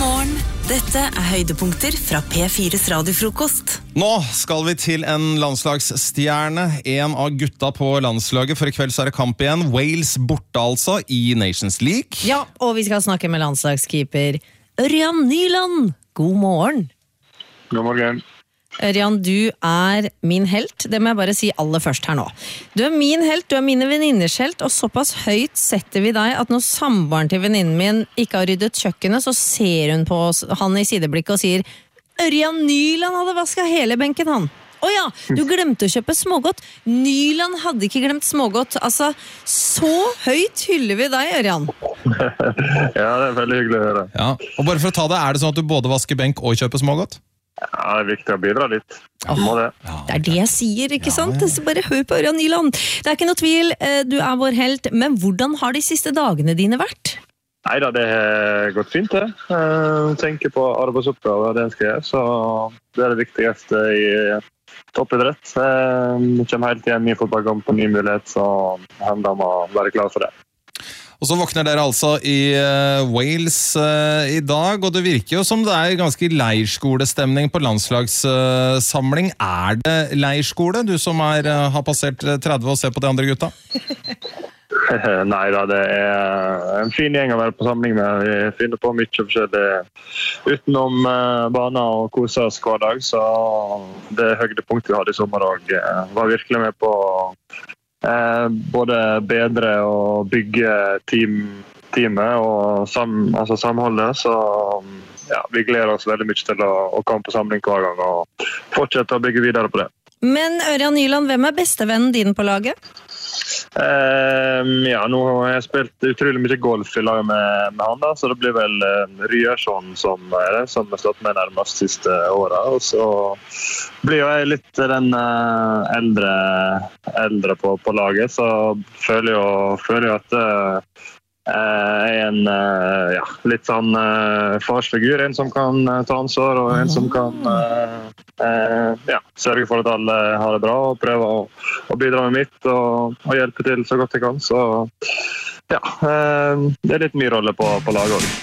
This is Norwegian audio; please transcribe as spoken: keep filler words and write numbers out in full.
morgen, dette er høydepunkter fra P fires radiofrokost. Nå skal vi til en landslagsstjerne, en av gutta på landslaget, for i kveld så er det kamp igjen. Wales borte altså, i Nations League. Ja, og vi skal snakke med landslagskeeper Ørjan Nyland. God morgen. God morgen. Ørjan, du er min helt. Det må jeg bare si aller først her nå. Du er min helt, du er mine venninners helt, og såpass høyt setter vi deg at når samboeren til venninnen min ikke har ryddet kjøkkenet, så ser hun på oss, han i sideblikket og sier Ørjan Nyland hadde vasket hele benken, han. Åja, du glemte å kjøpe smågodt. Nyland hadde ikke glemt smågodt. Altså, så høyt hyller vi deg, Ørjan. Ja, det er veldig hyggelig å høre. Ja, og bare for å ta det, er det sånn at du både vasker benk og kjøper smågodt? Ja, det er viktig å bidra litt. Må det. Det er det jeg sier, ikke sant? Så bare hør på Ørjan Nyland. Det er ikke noe tvil, du er vår helt, men hvordan har de siste dagene dine vært? Neida, det har gått fint det. Jeg tenker på arbeidsoppgaver, det skal jeg, så det er det viktigste i toppidrett. Det kommer helt igjen ny fotballkamp og ny mulighet, så handler om å være klar for det. Og så våkner dere altså i uh, Wales uh, i dag, og det virker jo som det er ganske leirskolestemning på landslagssamling. Uh, er det leirskole, du som er, uh, har passert tretti og ser på de andre gutta? Nei da, det er en fin gjeng å være på samling med. Vi finner på mye forskjellig utenom uh, baner og koser oss hver dag, så det høydepunktet vi hadde i sommer og uh, var virkelig med på Eh, både bedre og bygge team, teamet og sam, altså samholdet, så ja, vi gleder oss veldig mye til å, å komme på samling hver gang og fortsette å bygge videre på det. Men Ørjan Nyland, hvem er bestevennen din på laget? Eh, ja, nå har jeg spilt utrolig mye golf i laget med, med han da, så det blir vel eh, Ryerson som er det, som har stått med nærmest siste året, og så blir jo jeg litt den uh, eldre, eldre på, på laget, så føler jeg, føler jeg at uh, jeg er en uh, ja, litt sånn uh, farsfigur, en som kan uh, ta ansvar, og en som kan uh, uh, ja, sørge for at alle har det bra, og prøve å, å bidra med mitt, og, og hjelpe til så godt jeg kan. Så ja, uh, det er litt mye rolle på, på laget også.